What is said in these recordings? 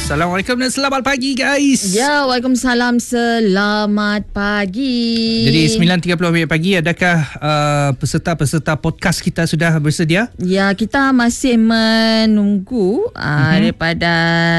Assalamualaikum dan selamat pagi guys. Ya, waalaikumsalam, selamat pagi. Jadi 9.30 pagi, adakah peserta-peserta podcast kita sudah bersedia? Ya, kita masih menunggu daripada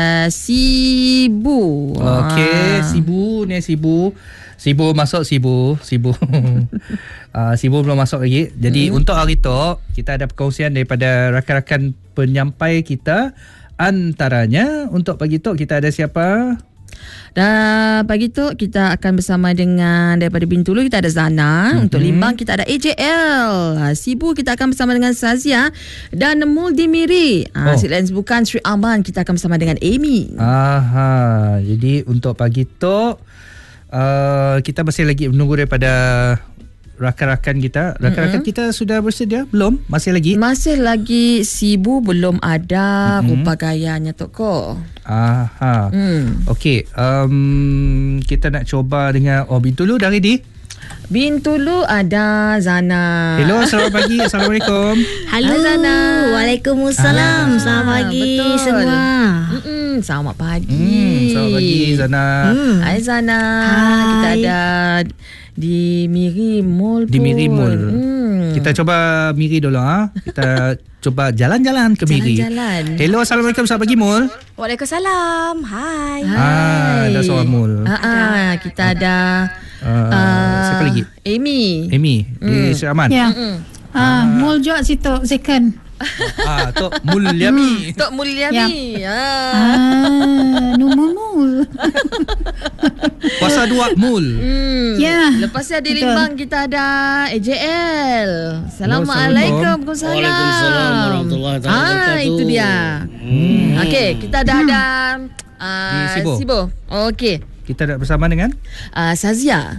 Sibu. Okey, Sibu masuk Sibu. Sibu belum masuk lagi. Jadi untuk hari tu kita ada perkongsian daripada rakan-rakan penyampai kita. Antaranya untuk pagi tu kita ada siapa? Dan pagi tu kita akan bersama dengan daripada Bintulu kita ada Zana. Untuk Limbang kita ada AJL. Sibu kita akan bersama dengan Sazia. Dan Muldimiri. Selain bukan Sri Aman, kita akan bersama dengan Amy. Jadi untuk pagi tu kita masih lagi menunggu daripada rakan-rakan kita. Rakan-rakan kita sudah bersedia? Belum? Masih lagi? Masih lagi. Sibu belum ada rupa gayanya Tok Ko. Okey, kita nak cuba dengan Bintulu dari di Bintulu ada Zana. Hello, selamat pagi. Assalamualaikum. Halo Zana. Waalaikumsalam. Selamat pagi semua. Selamat pagi. Selamat pagi Zana. Hai Zana. Hai. Kita ada di Miri Mall pun. Di Miri Mall. Kita coba Miri dulu Kita coba jalan-jalan ke Miri. Jalan-jalan. Hello, assalamualaikum. Selamat pagi Mall. Waalaikumsalam. Hai. Ada seorang Mall. Kita ada siapa lagi? Amy. Di Sri Aman. Ya. Mul juga situ second. Tok Mulyami. Tok Mulyami. Mul. Kuasa 2 Mul. Ya. Lepas tu ada betul. Limbang kita ada AJL. Assalamualaikum. Waalaikumsalam warahmatullahi wabarakatuh. Itu dia. Okey, kita ada Di Sibu. Sibu. Okey. Kita dah bersama dengan Sazia.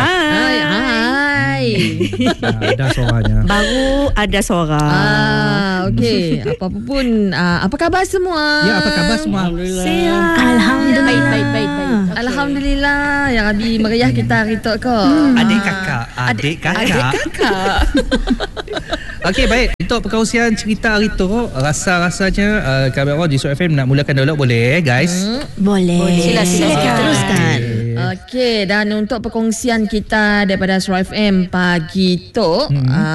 Hai. Ada suaranya. Baru ada suara. Okey. Apa-apa pun, apa khabar semua? Ya, apa khabar semua? Sihat. Alhamdulillah. Baik. Alhamdulillah. Yang Abi meriah kita hari tu ko. Adik kakak. Okey, baik. Untuk perkongsian cerita hari tu, rasa-rasanya kami orang di Surat FM nak mulakan dulu, boleh guys? Boleh. Silakan teruskan. Okey, dan untuk perkongsian kita daripada Surat FM pagi tu,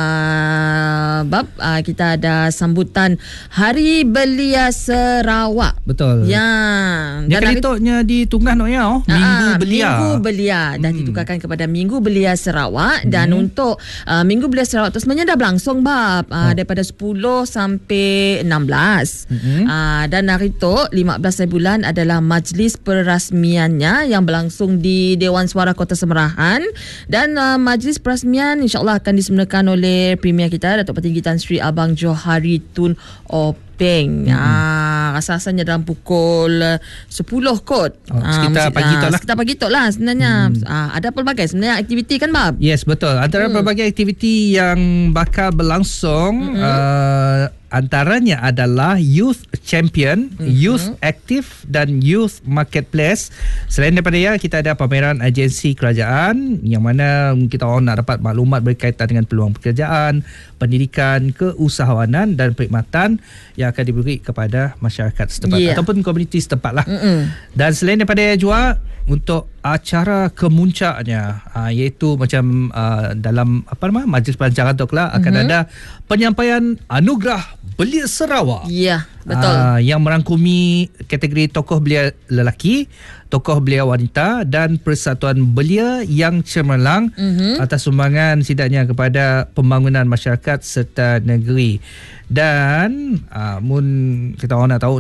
kita ada sambutan Hari Belia Sarawak. Betul. Ya. Dia kali tu di Tunggah nak ya. Minggu Belia. Dan ditukarkan kepada Minggu Belia Sarawak. Dan untuk Minggu Belia Sarawak tu sebenarnya dah berlangsung daripada 10 sampai 16. Dan hari tu 15 bulan adalah majlis perasmiannya yang berlangsung di Dewan Suara Kota Semerahan. Dan majlis perasmian insya-Allah akan disemulakan oleh Premier kita Datuk Petinggi Tan Sri Abang Johari Tun Openg. Rasa-rasanya dalam pukul 10 kot. Sekitar pagi tu lah. Sekitar pagi tu lah sebenarnya. Ada pelbagai sebenarnya aktiviti kan Bab? Yes, betul. Antara pelbagai aktiviti yang bakal berlangsung, antaranya adalah Youth Champion, Youth Active dan Youth Marketplace. Selain daripada kita ada pameran agensi kerajaan yang mana kita orang nak dapat maklumat berkaitan dengan peluang pekerjaan, pendidikan, keusahawanan dan perkhidmatan yang akan diberi kepada masyarakat setempat ataupun komuniti setempat lah. Dan selain daripada juga untuk acara kemuncaknya iaitu macam dalam majlis pelancaran tu akan ada penyampaian anugerah Belia Sarawak. Ya, betul. Yang merangkumi kategori tokoh belia lelaki, tokoh belia wanita dan persatuan belia yang cemerlang atas sumbangan sidaknya kepada pembangunan masyarakat serta negeri. Dan kita orang nak tahu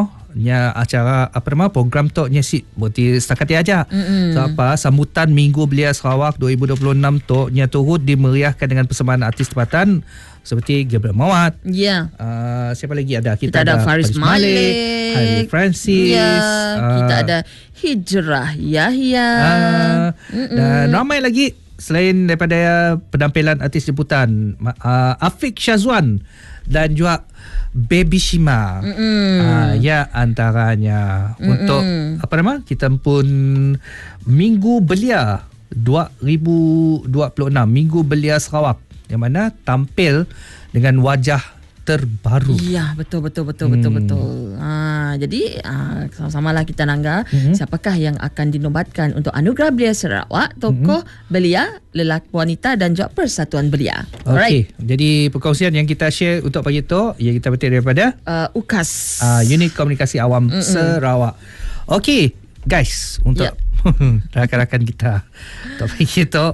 acara program tu berarti setakat aja. Sambutan Minggu Belia Sarawak 2026 tu turut dimeriahkan dengan persembahan artis tempatan seperti Gabriel Mawat. Ya. Siapa lagi ada? Kita ada Faris Malik, Harry Francis. Kita ada Hijrah Yahya. Dan ramai lagi selain daripada penampilan artis jemputan, Afiq Syazwan dan juga Baby Shima. Ya, antaranya untuk kita pun Minggu Belia 2026, Minggu Belia Sarawak, yang mana tampil dengan wajah terbaru. Ya, betul. Jadi sama-samalah kita Nangga, siapakah yang akan dinobatkan untuk Anugerah Belia Sarawak, tokoh belia, lelaki wanita dan juga Persatuan Belia. Okey, jadi perkongsian yang kita share untuk pagi tu yang kita petik daripada UKAS, Unit Komunikasi Awam Sarawak. Okey, guys, untuk rakan-rakan kita untuk pagi tu,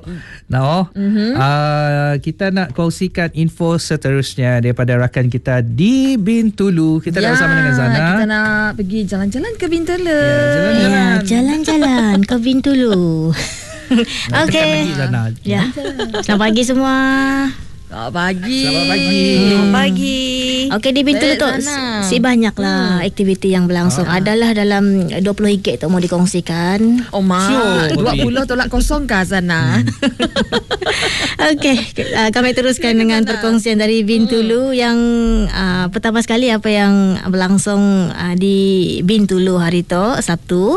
kita nak kongsikan info seterusnya daripada rakan kita di Bintulu. Kita dah bersama dengan Zana. Kita nak pergi jalan-jalan ke Bintulu. Jalan-jalan ke Bintulu. Okey. Selamat pagi semua. Selamat pagi. Okey, di Bintulu tu banyaklah aktiviti yang berlangsung. Adalah dalam 20 RM tu mau dikongsikan. Oh mak, 20 tolak kosong ke sana? Okey, kami teruskan dengan perkongsian dari Bintulu yang pertama sekali apa yang berlangsung di Bintulu hari tu, Sabtu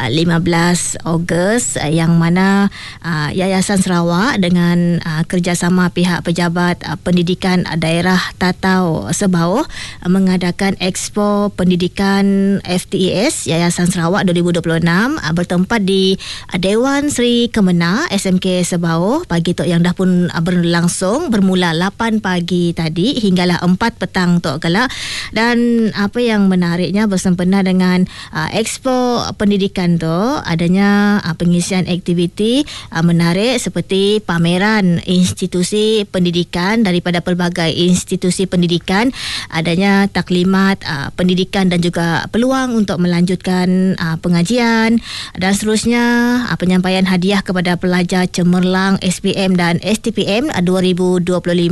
15 Ogos, yang mana Yayasan Sarawak dengan kerjasama pihak pejabat pendidikan daerah Tatau Sebauh mengadakan Expo Pendidikan FTES Yayasan Sarawak 2026 bertempat di Dewan Seri Kemenang SMK Sebauh pagi tu, yang dah pun berlangsung bermula 8 pagi tadi hinggalah 4 petang tu kelak. Dan apa yang menariknya bersempena dengan Expo Pendidikan tu adanya pengisian aktiviti menarik seperti pameran institusi pendidikan daripada pelbagai institusi pendidikan, adanya taklimat pendidikan dan juga peluang untuk melanjutkan pengajian, dan seterusnya penyampaian hadiah kepada pelajar cemerlang SPM dan STPM 2025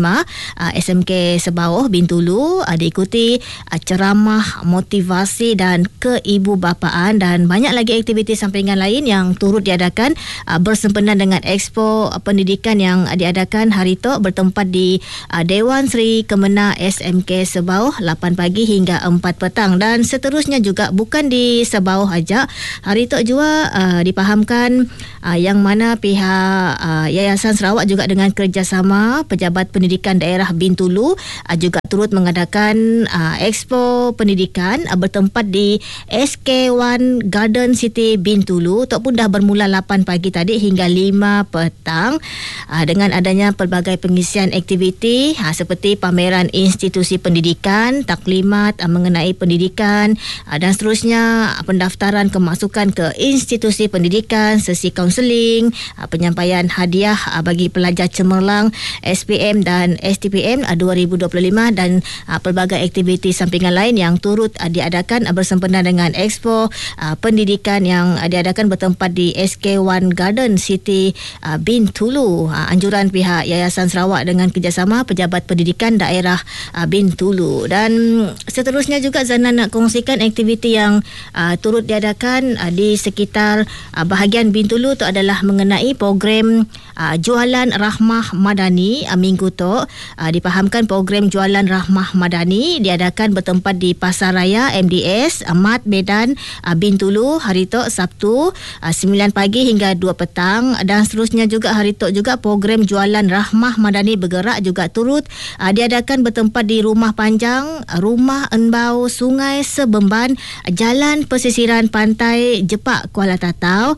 SMK Sebauh Bintulu, diikuti ceramah motivasi dan keibubapaan dan banyak lagi aktiviti sampingan lain yang turut diadakan bersempena dengan Expo Pendidikan yang diadakan hari itu bertempat di Dewan Seri Kemenang SMK Sebauh 8 pagi hingga 4 petang. Dan seterusnya juga bukan di Sebauh aja, hari itu juga dipahamkan yang mana pihak Yayasan Sarawak juga dengan kerjasama Pejabat Pendidikan Daerah Bintulu juga turut mengadakan Expo Pendidikan bertempat di SK1 Garden City Bintulu. Itu pun dah bermula 8 pagi tadi hingga 5 petang dengan adanya pelbagai pengisian aktiviti seperti pameran institusi pendidikan, taklimat mengenai pendidikan dan seterusnya, pendaftaran kemasukan ke institusi pendidikan, sesi kaunseling, penyampaian hadiah bagi pelajar cemerlang SPM dan STPM 2025 dan pelbagai aktiviti sampingan lain yang turut diadakan bersempena dengan Expo Pendidikan yang diadakan bertempat di SK1 Garden City Bintulu. Anjuran pihak Yayasan Sarawak dengan kerjasama Pejabat Pendidikan Daerah Bintulu. Dan seterusnya juga Zana nak kongsikan aktiviti yang turut diadakan di sekitar bahagian Bintulu itu adalah mengenai program Jualan Rahmah Madani. Minggu tu dipahamkan program Jualan Rahmah Madani diadakan bertempat di Pasar Raya MDS Mat Medan Bintulu hari tu Sabtu 9 pagi hingga 2 petang. Dan seterusnya juga hari tu juga program Jualan Rahmah Madani Bergerak juga turut diadakan bertempat di Rumah Panjang, Rumah Enbau, Sungai Sebemban, Jalan Pesisiran Pantai Jepak, Kuala Tatau.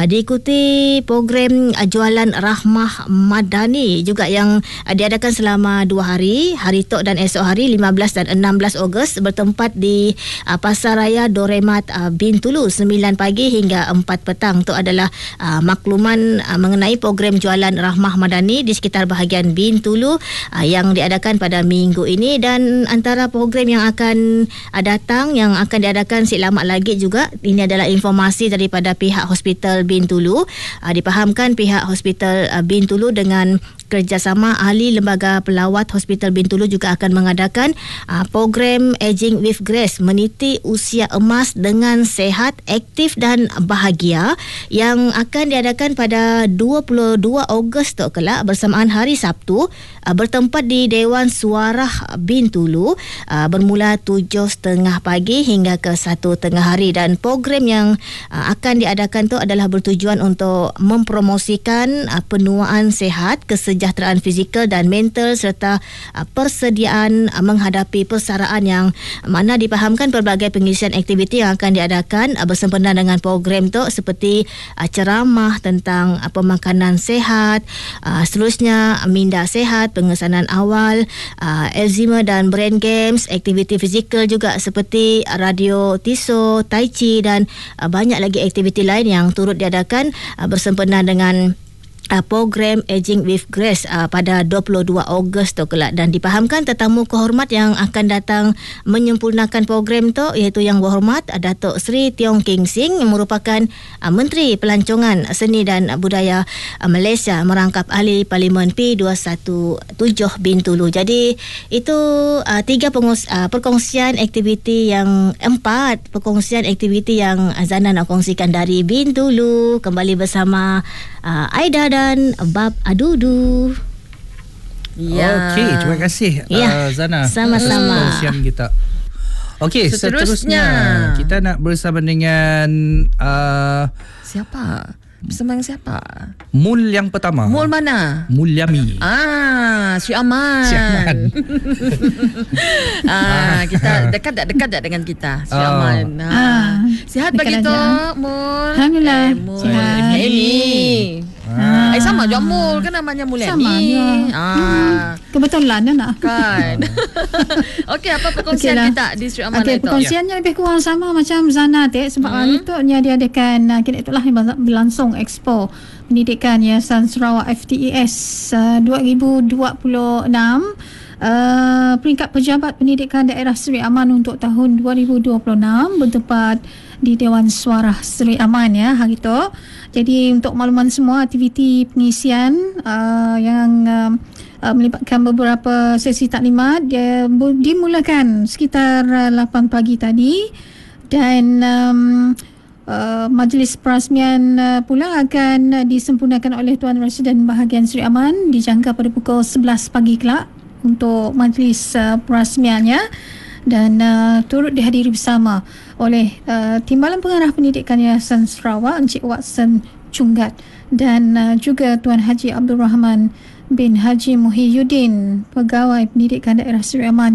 Diikuti program Jualan Rahmah Madani juga yang diadakan selama 2 hari, hari Tok dan esok hari 15 dan 16 Ogos bertempat di Pasar Raya Doremat Bintulu 9 pagi hingga 4 petang. Itu adalah makluman mengenai program Jualan Rahmah Madani di sekitar bahagian Bintulu yang diadakan pada minggu ini. Dan antara program yang akan datang yang akan diadakan selamat lagi juga, ini adalah informasi daripada pihak Hospital Bintulu. Dipahamkan pihak Hospital Bintulu dengan kerjasama ahli Lembaga Pelawat Hospital Bintulu juga akan mengadakan program Aging with Grace, meniti usia emas dengan sehat, aktif dan bahagia yang akan diadakan pada 22 Ogos tu kelak bersamaan hari Sabtu bertempat di Dewan Suarah Bintulu bermula 7.30 pagi hingga ke 1 tengah hari. Dan program yang akan diadakan tu adalah bertujuan untuk mempromosikan penuaan sehat, kesejahteraan kesejahteraan fizikal dan mental serta persediaan menghadapi persaraan yang mana dipahamkan pelbagai pengisian aktiviti yang akan diadakan bersempena dengan program tu seperti ceramah tentang pemakanan sihat, seterusnya minda sihat, pengesanan awal, Alzheimer dan brain games, aktiviti fizikal juga seperti radio tiso, tai chi dan banyak lagi aktiviti lain yang turut diadakan bersempena dengan program Aging with Grace pada 22 Ogos tu kelak, dan dipahamkan tetamu kehormat yang akan datang menyempurnakan program tu iaitu Yang Berhormat Datuk Seri Tiong King Sing yang merupakan Menteri Pelancongan Seni dan Budaya Malaysia merangkap ahli Parlimen P217 Bintulu. Jadi itu 3 perkongsian aktiviti yang 4 perkongsian aktiviti yang Zana nak kongsikan dari Bintulu kembali bersama Aida dan Bab Adudu. Ya. Okey, terima kasih Zana. Sama-sama. Perkongsian kita. Okey, Seterusnya. seterusnya kita nak bersama dengan Siapa? Bersama dengan siapa? Mul yang pertama. Mul mana? Mulyami. Sri Aman. Sri Aman. Kita dekat tak dengan kita? Sri Aman. Sihat dekat begitu, aja. Mul? Alhamdulillah. Mul. Sihat. Amy. Sama juga Mul, kan namanya Mul Sama Amy. je. Kebetulan nak. Kan. Okey, apa perkongsian Okeylah. kita di Sri Aman itu? Perkongsiannya lebih kurang sama macam Zana sebab hari tu diadakan kira itulah berlangsung Expo Pendidikan Yayasan Sarawak FTES 2026. Peringkat Pejabat Pendidikan Daerah Seri Aman untuk tahun 2026 bertempat di Dewan Suara Seri Aman hari tu. Jadi untuk makluman semua, aktiviti pengisian yang melibatkan beberapa sesi taklimat dia dimulakan sekitar 8 pagi tadi, dan majlis perasmian pula akan disempurnakan oleh Tuan Residen Bahagian Seri Aman dijangka pada pukul 11 pagi kelak untuk majlis perasmiannya, dan turut dihadiri bersama oleh Timbalan Pengarah Pendidikan Yayasan Sarawak Encik Watson Cunggat, dan juga Tuan Haji Abdul Rahman bin Haji Muhyiddin, Pegawai Pendidikan Daerah Seri Aman